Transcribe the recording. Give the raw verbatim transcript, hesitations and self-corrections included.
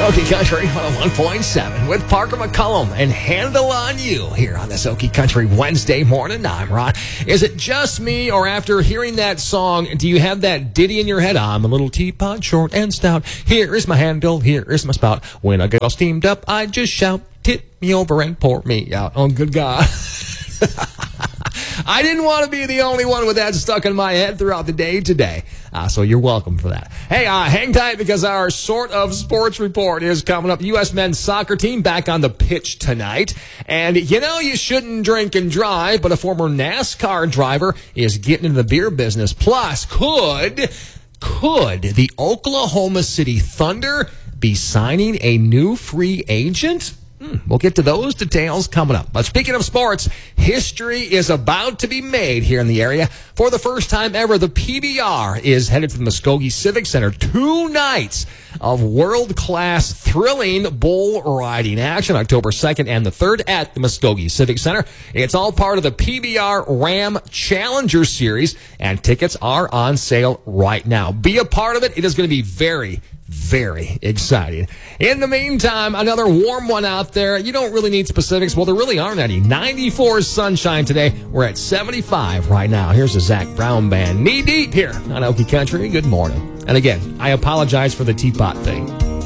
Okie Country one oh one point seven with Parker McCullum and Handle on You here on this Okie Country Wednesday morning. I'm Ron. Is it just me, or after hearing that song, do you have that ditty in your head? I'm a little teapot, short and stout. Here is my handle, here is my spout. When I get all steamed up, I just shout, tip me over and pour me out. Oh, good God. I didn't want to be the only one with that stuck in my head throughout the day today. Uh, so you're welcome for that. Hey, uh, hang tight because our sort of sports report is coming up. U S men's soccer team back on the pitch tonight. And you know you shouldn't drink and drive, but a former NASCAR driver is getting into the beer business. Plus, could, could the Oklahoma City Thunder be signing a new free agent? We'll get to those details coming up. But speaking of sports, history is about to be made here in the area. For the first time ever, the P B R is headed to the Muskogee Civic Center. Two nights of world-class, thrilling bull riding action, October second and the third at the Muskogee Civic Center. It's all part of the P B R Ram Challenger Series, and tickets are on sale right now. Be a part of it. It is going to be very Very exciting. In the meantime, another warm one out there. You don't really need specifics. Well, there really aren't any. ninety-four sunshine today. We're at seventy-five right now. Here's the Zac Brown Band. Knee deep here on Okie Country. Good morning. And again, I apologize for the teapot thing.